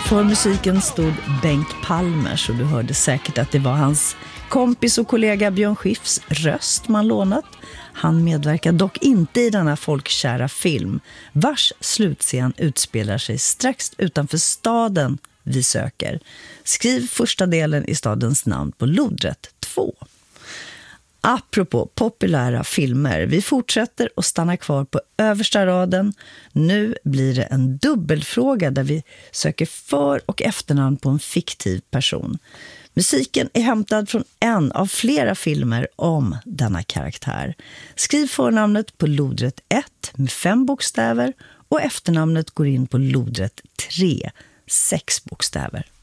För musiken stod Bengt Palmers och du hörde säkert att det var hans kompis och kollega Björn Skifs röst man lånat. Han medverkar dock inte i denna folkkära film, vars slutscen utspelar sig strax utanför staden vi söker. Skriv första delen i stadens namn på lodrätt 2. Apropå populära filmer, vi fortsätter och stannar kvar på översta raden. Nu blir det en dubbelfråga där vi söker för- och efternamn på en fiktiv person. Musiken är hämtad från en av flera filmer om denna karaktär. Skriv förnamnet på lodrätt 1 med 5 bokstäver och efternamnet går in på lodrätt 3, 6 bokstäver.